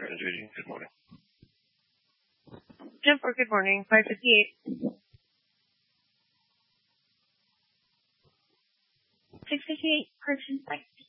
MicroStrategy. Good morning. Jennifer, good morning. 558. 658, purchase by